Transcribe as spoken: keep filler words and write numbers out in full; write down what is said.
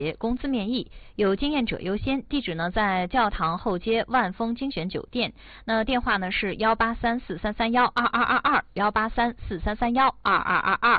工资面议，有经验者优先。地址呢在教堂后街万丰精选酒店。那电话呢是幺八三四三三幺二二二二，幺八三四三三幺二二二二。